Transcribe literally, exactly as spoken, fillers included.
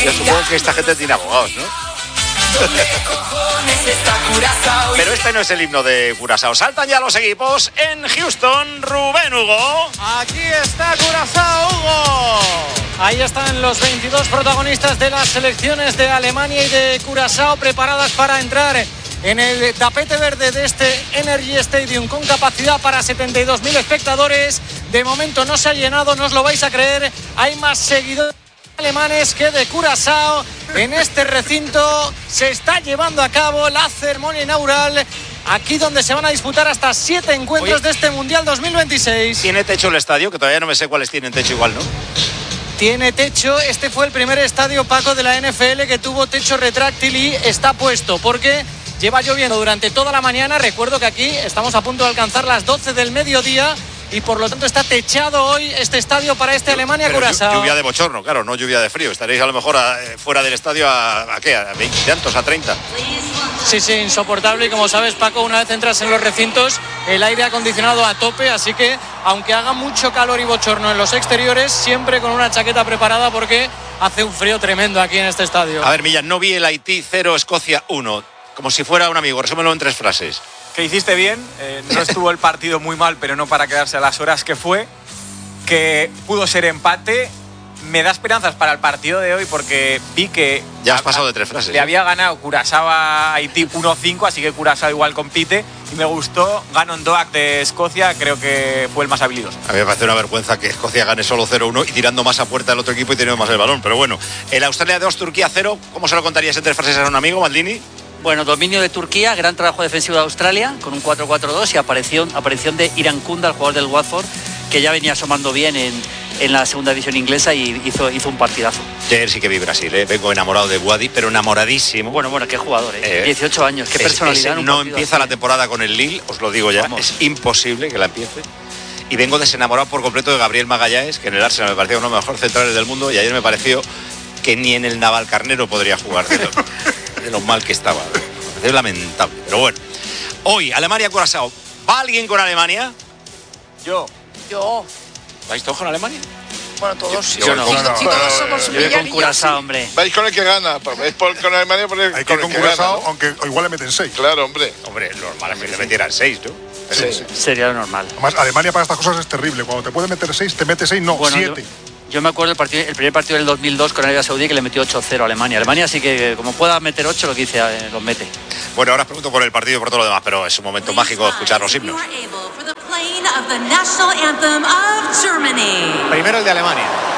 Yo supongo que esta gente tiene abogados, ¿no? Pero este no es el himno de Curazao. Saltan ya los equipos en Houston. Rubén Hugo. Aquí está Curazao, Hugo. Ahí están los veintidós protagonistas de las selecciones de Alemania y de Curazao preparadas para entrar en el tapete verde de este Energy Stadium con capacidad para setenta y dos mil espectadores. De momento no se ha llenado, no os lo vais a creer. Hay más seguidores alemanes que de Curazao. En este recinto se está llevando a cabo la ceremonia inaugural, aquí donde se van a disputar hasta siete encuentros. Oye, de este Mundial dos mil veintiséis. ¿Tiene techo el estadio? Que todavía no me sé cuáles tienen techo igual, ¿no? Tiene techo. Este fue el primer estadio, Paco, de la N F L que tuvo techo retráctil y está puesto porque lleva lloviendo durante toda la mañana. Recuerdo que aquí estamos a punto de alcanzar las doce del mediodía y por lo tanto está techado hoy este estadio para este Alemania-Curazao. Lluvia de bochorno, claro, no lluvia de frío. Estaréis a lo mejor a, fuera del estadio a, a ¿qué? ¿A veinte tantos? ¿A treinta? Sí, sí, insoportable. Y como sabes, Paco, una vez entras en los recintos, el aire acondicionado a tope, así que aunque haga mucho calor y bochorno en los exteriores, siempre con una chaqueta preparada porque hace un frío tremendo aquí en este estadio. A ver, Millán, no vi el Haití cero, Escocia uno, como si fuera un amigo. Resúmelo en tres frases. Que hiciste bien, eh, no estuvo el partido muy mal, pero no para quedarse a las horas que fue, que pudo ser empate. Me da esperanzas para el partido de hoy porque vi que ya has pasado de tres frases. Le había ganado Curazao a Haití uno cinco, así que Curazao igual compite y me gustó. Ganó Doak de Escocia, creo que fue el más habilidoso. A mí me parece una vergüenza que Escocia gane solo cero uno y tirando más a puerta del otro equipo y teniendo más el balón, pero bueno. El Australia dos, Turquía cero, ¿cómo se lo contarías en tres frases a un amigo, Maldini? Bueno, dominio de Turquía, gran trabajo defensivo de Australia con un cuatro cuatro dos y aparición, aparición de Iran Kunda, el jugador del Watford, que ya venía asomando bien en, en la segunda división inglesa y hizo, hizo un partidazo. Ayer sí que vi Brasil, ¿eh? Vengo enamorado de Buadi, pero enamoradísimo. Bueno, bueno, qué jugador, ¿eh? Eh, dieciocho años, qué personalidad. Es, es, no empieza así. La temporada con el Lille, os lo digo ya, Vamos. Es imposible que la empiece. Y vengo desenamorado por completo de Gabriel Magallanes, que en el Arsenal me parecía uno de los mejores centrales del mundo y ayer me pareció que ni en el Navalcarnero podría jugar de lo, de lo mal que estaba. Es lamentable, pero bueno. Hoy, Alemania-Curazao. ¿Va alguien con Alemania? Yo. Yo. ¿Vais todos con Alemania? Bueno, todos. Yo, yo no. no, no, no. Todos somos yo voy con Curazao, hombre. Vais con el que gana. Vais por, con Alemania por el, Hay que con, con el que Curazao, gana, ¿no? aunque igual le meten seis. Claro, hombre. Hombre, lo normal es que le metieran seis, ¿no? Sí, sí. Sería lo normal. Además, Alemania para estas cosas es terrible. Cuando te puede meter seis, te mete seis, no, bueno, siete. Yo, yo me acuerdo el, partido, el primer partido del dos mil dos con Arabia Saudí que le metió ocho cero a Alemania. Alemania sí que como pueda meter ocho, lo que dice, eh, los mete. Bueno, ahora os pregunto por el partido y por todo lo demás, pero es un momento mágico escuchar los himnos. Primero el de Alemania.